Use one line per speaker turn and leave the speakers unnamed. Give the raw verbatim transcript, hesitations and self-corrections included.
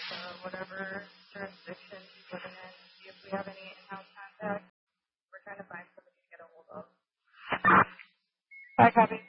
uh, whatever jurisdiction he's living in, see if we have any in-house contacts. We're trying to find somebody to get a hold of. Bye, copy.